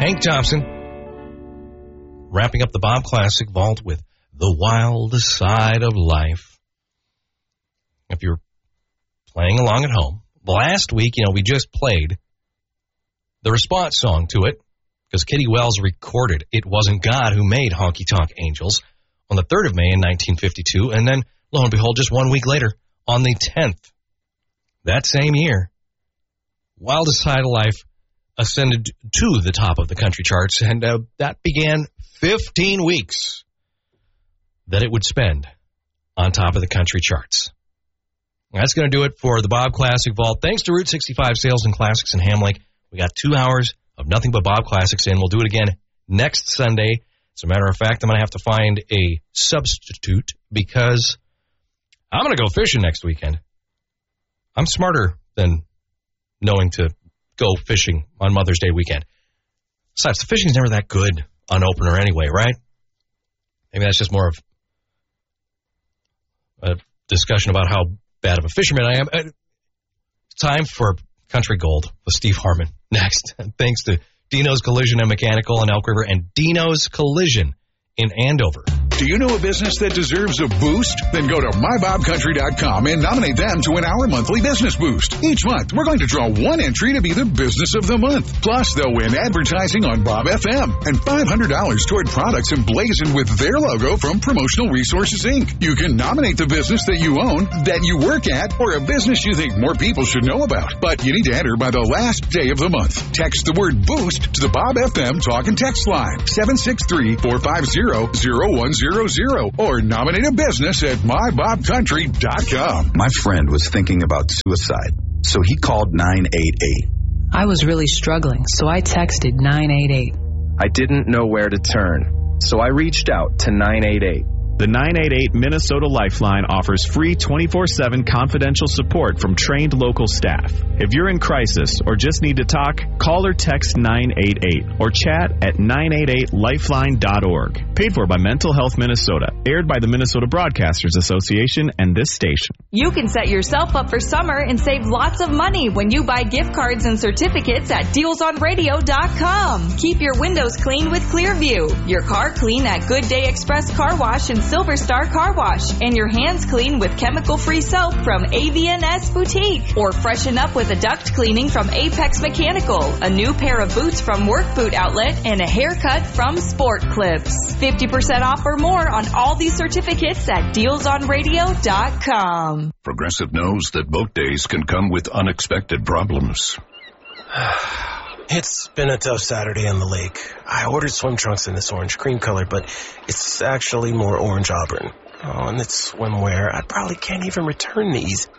Hank Thompson, wrapping up the Bob Classic Vault with The Wild Side of Life. If you're playing along at home, last week, we just played the response song to it because Kitty Wells recorded It Wasn't God Who Made Honky Tonk Angels on the 3rd of May in 1952, and then, lo and behold, just 1 week later, on the 10th, that same year, Wildest Side of Life ascended to the top of the country charts, and that began 15 weeks that it would spend on top of the country charts. That's going to do it for the Bob Classic Vault. Thanks to Route 65 Sales and Classics in Ham Lake. We got 2 hours of nothing but Bob Classics in. We'll do it again next Sunday. As a matter of fact, I'm going to have to find a substitute because I'm going to go fishing next weekend. I'm smarter than knowing to go fishing on Mother's Day weekend. Besides, the fishing's never that good on opener anyway, right? Maybe that's just more of a discussion about how bad of a fisherman I am. Time for Country Gold with Steve Harmon next. Thanks to Dino's Collision and Mechanical in Elk River and Dino's Collision in Andover. Do you know a business that deserves a boost? Then go to mybobcountry.com and nominate them to win our monthly business boost. Each month, we're going to draw one entry to be the business of the month. Plus, they'll win advertising on Bob FM and $500 toward products emblazoned with their logo from Promotional Resources, Inc. You can nominate the business that you own, that you work at, or a business you think more people should know about. But you need to enter by the last day of the month. Text the word boost to the Bob FM talk and text line 763-450-0100 or nominate a business at mybobcountry.com. My friend was thinking about suicide, so he called 988. I was really struggling, so I texted 988. I didn't know where to turn, so I reached out to 988. The 988 Minnesota Lifeline offers free 24/7 confidential support from trained local staff. If you're in crisis or just need to talk, call or text 988 or chat at 988lifeline.org. Paid for by Mental Health Minnesota. Aired by the Minnesota Broadcasters Association and this station. You can set yourself up for summer and save lots of money when you buy gift cards and certificates at dealsonradio.com. Keep your windows clean with Clearview, your car clean at Good Day Express Car Wash and Silver Star Car Wash, and your hands clean with chemical-free soap from AVNS Boutique, or freshen up with a duct cleaning from Apex Mechanical, a new pair of boots from Work Boot Outlet, and a haircut from Sport Clips. 50% off or more on all these certificates at dealsonradio.com. Progressive knows that boat days can come with unexpected problems. It's been a tough Saturday on the lake. I ordered swim trunks in this orange cream color, but it's actually more orange auburn. Oh, and it's swimwear. I probably can't even return these.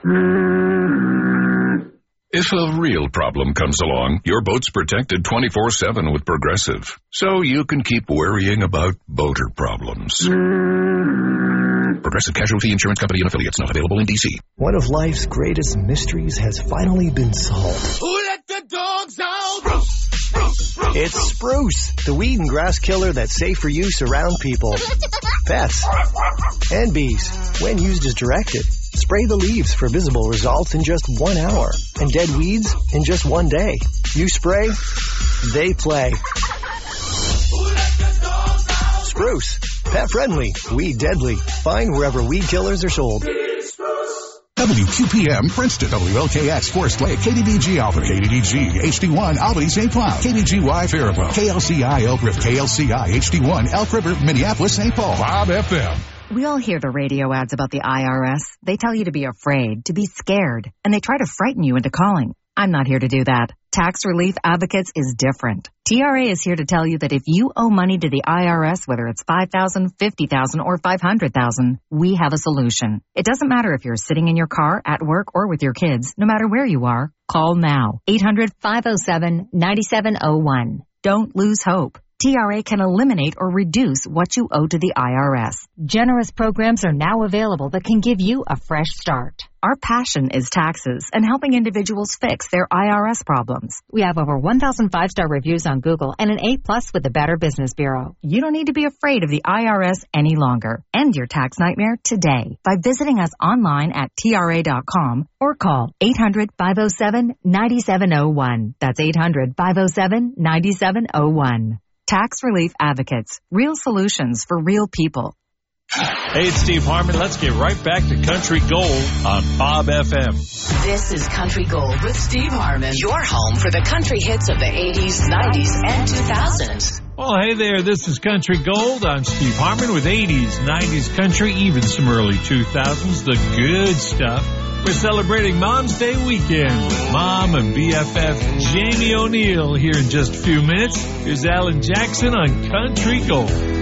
If a real problem comes along, your boat's protected 24/7 with Progressive, so you can keep worrying about boater problems. Progressive Casualty Insurance Company and Affiliates, not available in D.C. One of life's greatest mysteries has finally been solved. Who let the dogs out? Spruce, spruce, spruce. It's Spruce, the weed and grass killer that's safe for use around people, pets, and bees. When used as directed, spray the leaves for visible results in just 1 hour, and dead weeds in just 1 day. You spray, they play. Spruce, pet friendly, weed deadly. Find wherever weed killers are sold. WQPM Princeton, WLKX Forest Lake, KDBG Alpha, KDBG HD1 Albany St. Cloud, KDGY Faribault, KLCI Elk River, KLCI HD1 Elk River, Minneapolis St. Paul, Bob FM. We all hear the radio ads about the IRS. They tell you to be afraid, to be scared, and they try to frighten you into calling. I'm not here to do that. Tax Relief Advocates is different. TRA is here to tell you that if you owe money to the IRS, whether it's $5,000, $50,000, or $500,000, we have a solution. It doesn't matter if you're sitting in your car, at work, or with your kids. No matter where you are, call now. 800-507-9701. Don't lose hope. TRA can eliminate or reduce what you owe to the IRS. Generous programs are now available that can give you a fresh start. Our passion is taxes and helping individuals fix their IRS problems. We have over 1,000 5-star reviews on Google and an A+ with the Better Business Bureau. You don't need to be afraid of the IRS any longer. End your tax nightmare today by visiting us online at TRA.com or call 800-507-9701. That's 800-507-9701. Tax Relief Advocates. Real solutions for real people. Hey, it's Steve Harmon. Let's get right back to Country Gold on Bob FM. This is Country Gold with Steve Harmon, your home for the country hits of the 80s, 90s, and 2000s. Well, hey there. This is Country Gold. I'm Steve Harmon with 80s, 90s country, even some early 2000s, the good stuff. We're celebrating Mom's Day weekend with Mom and BFF Jamie O'Neill here in just a few minutes. Here's Alan Jackson on Country Gold.